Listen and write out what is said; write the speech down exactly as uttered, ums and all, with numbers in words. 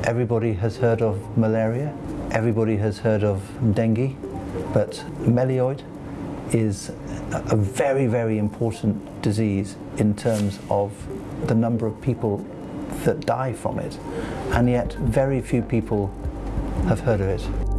Everybody has heard of malaria, everybody has heard of dengue, but melioid is a very, very important disease in terms of the number of people that die from it, and yet very few people have heard of it.